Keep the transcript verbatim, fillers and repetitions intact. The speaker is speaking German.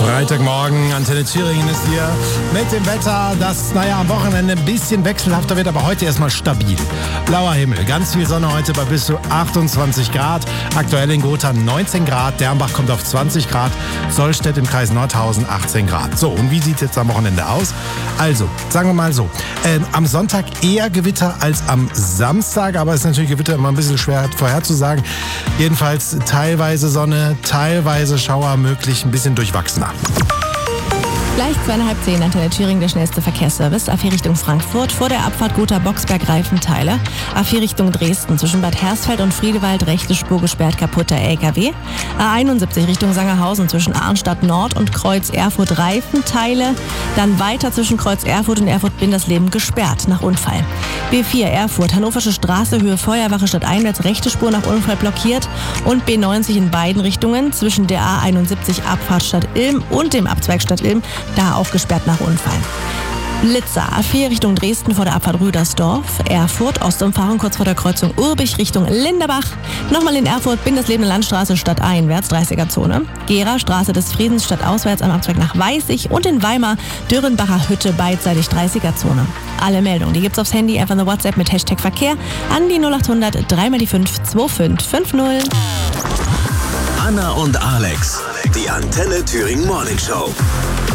Freitagmorgen, Antenne Thüringen ist hier mit dem Wetter, das, naja, am Wochenende ein bisschen wechselhafter wird, aber heute erstmal stabil. Blauer Himmel, ganz viel Sonne heute bei bis zu achtundzwanzig Grad. Aktuell in Gotha neunzehn Grad, Dernbach kommt auf zwanzig Grad, Sollstedt im Kreis Nordhausen achtzehn Grad. So, und wie sieht es jetzt am Wochenende aus? Also, sagen wir mal so, äh, am Sonntag eher Gewitter als am Samstag, aber es ist natürlich Gewitter immer ein bisschen schwer vorherzusagen. Jedenfalls teilweise Sonne, teilweise Schauer möglich, ein bisschen durchwachsener. Gleich zweieinhalb zehn, Antenne Thüringen, der schnellste Verkehrsservice. A vier Richtung Frankfurt, vor der Abfahrt Gotha Boxberg Reifenteile. A vier Richtung Dresden, zwischen Bad Hersfeld und Friedewald, rechte Spur gesperrt, kaputter L K W. A einundsiebzig Richtung Sangerhausen, zwischen Arnstadt Nord und Kreuz Erfurt Reifenteile. Dann weiter zwischen Kreuz Erfurt und Erfurt-Bindersleben gesperrt, nach Unfall. B vier Erfurt, Hannoversche Straße, Höhe Feuerwache stadteinwärts, rechte Spur nach Unfall blockiert. Und B neunzig in beiden Richtungen, zwischen der A einundsiebzig Abfahrt Stadt Ilm und dem Abzweig Stadt Ilm, da auch gesperrt nach Unfall. Blitzer, A vier Richtung Dresden vor der Abfahrt Rüdersdorf, Erfurt, Ostumfahrung kurz vor der Kreuzung Urbich Richtung Linderbach, nochmal in Erfurt, Bindersleben Landstraße stadteinwärts, dreißiger Zone, Gera, Straße des Friedens stadtauswärts am Abzweig nach Weißig und in Weimar, Dürrenbacher Hütte beidseitig dreißiger Zone. Alle Meldungen, die gibt's aufs Handy, einfach eine WhatsApp mit Hashtag Verkehr an die null acht hundert drei mal die fünf zwei fünf fünf null. Anna und Alex, die Antenne Thüringen Morning Show.